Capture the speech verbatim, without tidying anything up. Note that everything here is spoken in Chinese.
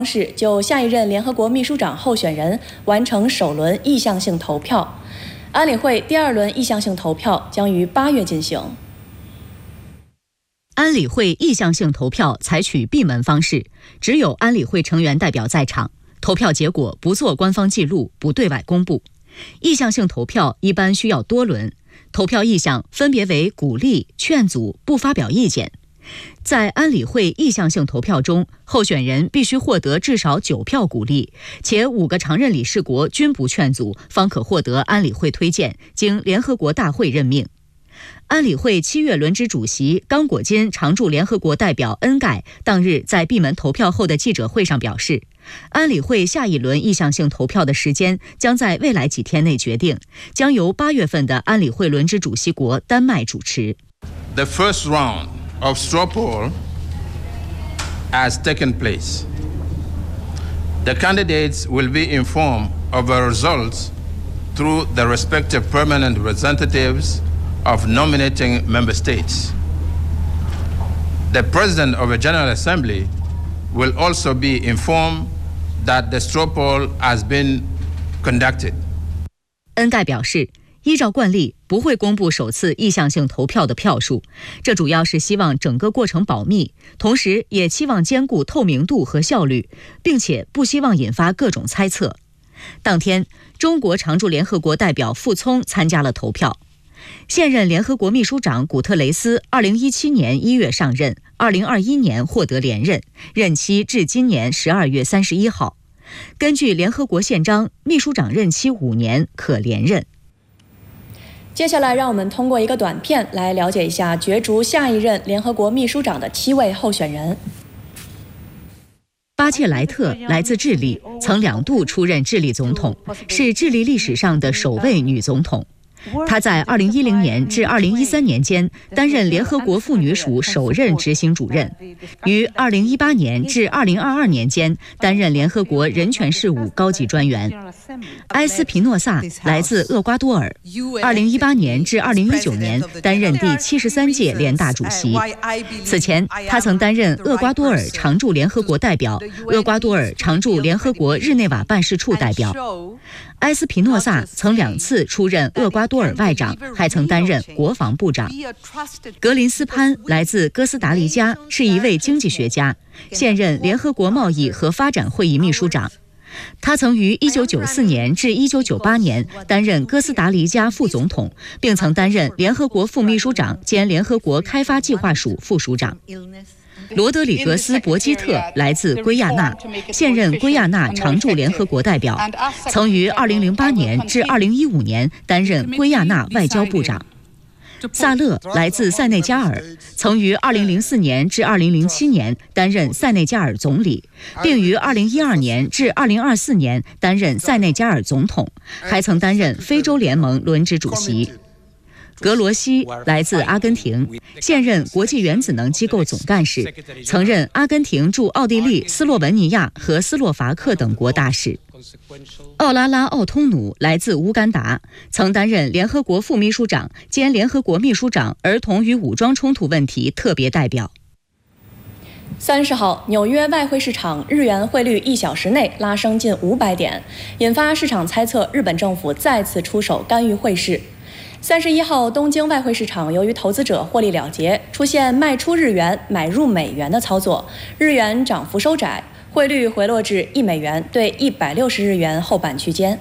是就下一任联合国秘书长候选人完成首轮意向性投票。安理会第二轮意向性投票将于八月进行。 安理会意向性投票采取闭门方式，只有安理会成员代表在场，投票结果不做官方记录，不对外公布。意向性投票一般需要多轮，投票意向分别为鼓励、劝阻、不发表意见。在安理会意向性投票中，候选人必须获得至少九票鼓励，且五个常任理事国均不劝阻，方可获得安理会推荐，经联合国大会任命。安理会七月轮值主席刚果金常驻联合国代表恩盖当日在闭门投票后的记者会上表示，安理会下一轮意向性投票的时间将在未来几天内决定，将由八月份的安理会轮值主席国丹麦主持。 The first round of straw poll has taken place. The candidates will be informed of the results through the respective permanent representatives of nominating member states. The President of the General Assembly will also be informed that the straw poll has been conducted. 恩盖表示，依照惯例，不会公布首次意向性投票的票数，这主要是希望整个过程保密，同时也期望兼顾透明度和效率，并且不希望引发各种猜测。当天，中国常驻联合国代表傅聪参加了投票。现任联合国秘书长古特雷斯二零一七年一月上任，二零二一年获得连任，任期至今年十二月三十一号。根据联合国宪章，秘书长任期五年，可连任。 接下来，让我们通过一个短片来了解一下角逐下一任联合国秘书长的七位候选人。 巴切莱特来自智利，曾两度出任智利总统，是智利历史上的首位女总统。她在二零一零年至二零一三年间担任联合国妇女署首任执行主任，于二零一八年至二零二二年间担任联合国人权事务高级专员。埃斯皮诺萨来自厄瓜多尔，二零一八年至二零一九年担任第七十三届联大主席。此前，他曾担任厄瓜多尔常驻联合国代表、厄瓜多尔常驻联合国日内瓦办事处代表。埃斯皮诺萨曾两次出任厄瓜多尔外长，还曾担任国防部长。格林斯潘来自哥斯达黎加，是一位经济学家，现任联合国贸易和发展会议秘书长。他曾于一九九四年至一九九八年担任哥斯达黎加副总统，并曾担任联合国副秘书长兼联合国开发计划署副署长。罗德里格斯·博基特来自圭亚那，现任圭亚那常驻联合国代表，曾于二零零八年至二零一五年担任圭亚那外交部长。萨勒来自塞内加尔，曾于二零零四年至二零零七年担任塞内加尔总理，并于二零一二年至二零二四年担任塞内加尔总统，还曾担任非洲联盟轮值主席。格罗西来自阿根廷，现任国际原子能机构总干事，曾任阿根廷驻奥地利、斯洛文尼亚和斯洛伐克等国大使。奥拉拉·奥通努来自乌干达，曾担任联合国副秘书长兼联合国秘书长儿童与武装冲突问题特别代表。 三十号，纽约外汇市场日元汇率一小时内拉升近五百点，引发市场猜测日本政府再次出手干预汇市。三十一号，东京外汇市场由于投资者获利了结，出现卖出日元买入美元的操作，日元涨幅收窄，汇率回落至一美元兑一百六十日元后半区间。